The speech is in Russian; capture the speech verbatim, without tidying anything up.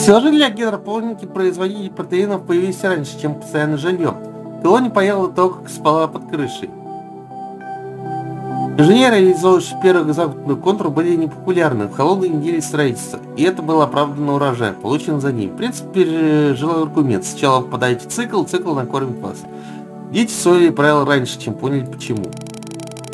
Все же для гидропоники производители протеинов появились раньше, чем постоянное жилье. Колония поела до того, как спала под крышей. Инженеры, реализовавшие первый замкнутый контур, были непопулярны в холодной неделе строительства, и это было оправдано урожаем, полученным за ним. В принципе, пережил аргумент. Сначала попадаете в цикл, цикл накормит вас. Дети усвоили правила раньше, чем поняли почему.